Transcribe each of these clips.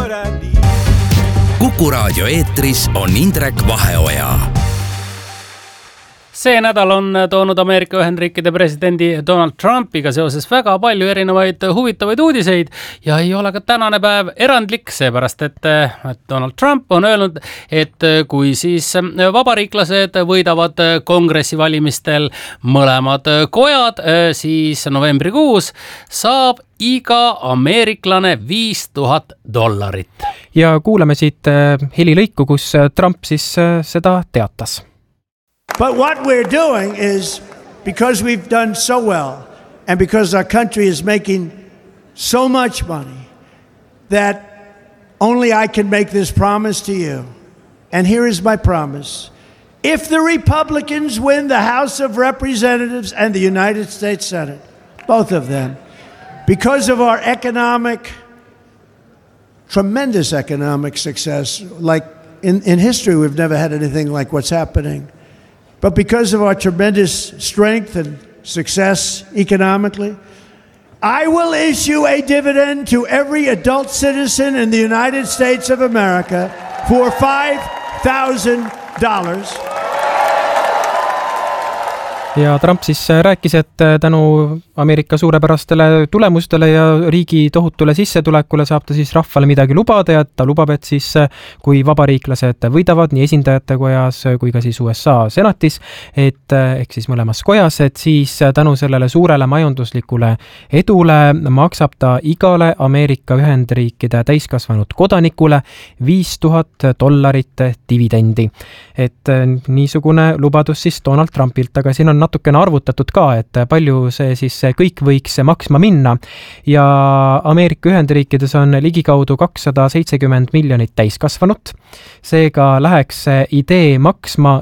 räägi. Kuku Raadio eetris on Indrek Vaheoja. See nädal on toonud Ameerika Ühendriikide presidendi Donald Trumpiga seoses väga palju erinevaid huvitavaid uudiseid ja ei ole ka tänane päev erandlik, seepärast et Donald Trump on öelnud, et kui siis vabariiklased võidavad kongressivalimistel mõlemad kojad, siis novembrikuus saab iga ameeriklane $5,000. Ja kuulame siit helilõiku, kus Trump siis seda teatas. But what we're doing is, because we've done so well and because our country is making so much money, that only I can make this promise to you. And here is my promise. If the Republicans win the House of Representatives and the United States Senate, both of them, because of our tremendous economic success, like in history we've never had anything like what's happening. But because of our tremendous strength and success economically, I will issue a dividend to every adult citizen in the United States of America for $5,000. Ja Trump siis rääkis, et tänu Ameerika suurepärastele tulemustele ja riigi tohutule sissetulekule saab ta siis rahvale midagi lubada ja ta lubab, et siis kui vabariiklased võidavad nii esindajate kojas kui ka siis USA senatis, et ehk siis mõlemas kojas, et siis tänu sellele suurele majanduslikule edule maksab ta igale Ameerika Ühendriikide täiskasvanud kodanikule $5,000 dividendi. Et niisugune lubadus siis Donald Trumpilt, aga siin on natukene arvutatud ka, et palju see siis kõik võiks maksma minna ja Ameerika Ühendriikides on ligikaudu 270 miljonit täiskasvanut. Seega läheks idee maksma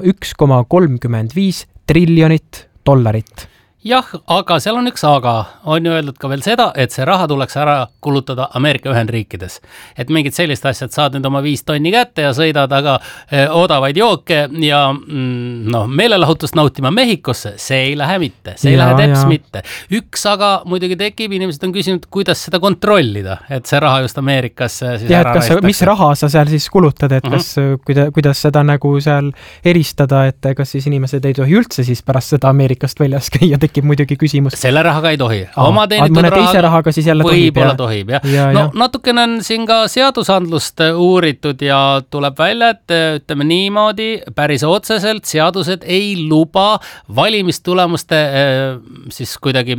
$1,35 triljonit. Jah, aga seal on üks aga. On ju öeldud ka veel seda, et see raha tuleks ära kulutada Ameerika Ühendriikides. Et mingid sellist asjad saad nüüd oma 5 tonni kätte ja sõidad aga odavaid jooke ja meelelahutust nautima Mehhikosse. See ei lähe mitte. See ei lähe teps mitte. Üks aga muidugi tekib, inimesed on küsinud, kuidas seda kontrollida, et see raha just Ameerikasse siis ära raistakse. Mis raha sa seal siis kulutad, et kuidas seda nagu seal eristada, et kas siis inimesed ei tohi üldse siis pärast seda Ameerikast väljas käia, tekib muidugi küsimus. Selle rahaga ei tohi. Oma teenitud rahaga siis jälle võib-olla tohib. Natukene on siin ka seadusandlust uuritud ja tuleb välja, et ütleme niimoodi, päris otseselt seadused ei luba valimistulemuste siis kuidagi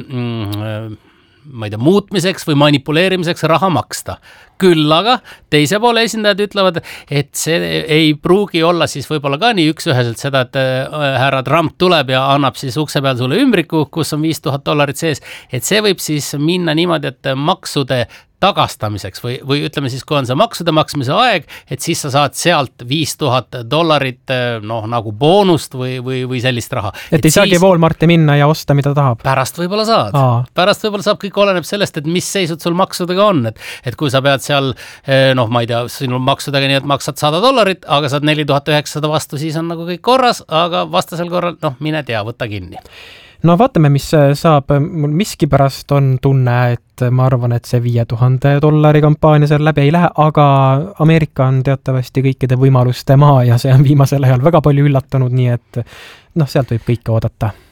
muutmiseks või manipuleerimiseks raha maksta. Küll aga teise poole esindajad ütlevad, et see ei pruugi olla siis võib-olla ka nii üksüheselt seda, et härra Trump tuleb ja annab siis ukse peal sulle ümbriku, kus on $5,000 sees, et see võib siis minna niimoodi, et maksude tagastamiseks või ütleme siis, kui on see maksude maksmise aeg, et siis sa saad sealt $5,000 nagu boonust või sellist raha. Et ei saagi Walmarti minna ja osta, mida tahab? Pärast võib-olla saad. Pärast võib-olla saab, kõik oleneb sellest, et mis seisud sul maksudega on. Et kui sa pead seal, ma ei tea, sinul maksudega nii, et maksad $100, aga saad 4,900 vastu, siis on nagu kõik korras, aga vastasel korral, mine tea, võtta kinni. No vaatame, mis saab. Mul miskipärast on tunne, et ma arvan, et see $5,000 kampaania seal läbi ei lähe, aga Ameerika on teatavasti kõikide võimaluste maa ja see on viimasel ajal väga palju üllatunud, nii et sealt võib kõike oodata.